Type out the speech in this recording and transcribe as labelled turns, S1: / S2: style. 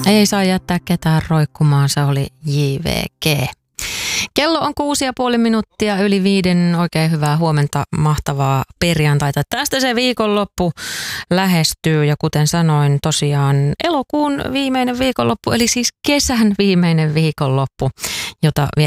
S1: Ei saa jättää ketään roikkumaan, se oli JVG. Kello on 6,5 yli 5. Oikein hyvää huomenta, mahtavaa perjantaita. Tästä se viikonloppu lähestyy ja kuten sanoin tosiaan elokuun viimeinen viikonloppu, eli siis kesän viimeinen viikonloppu, jota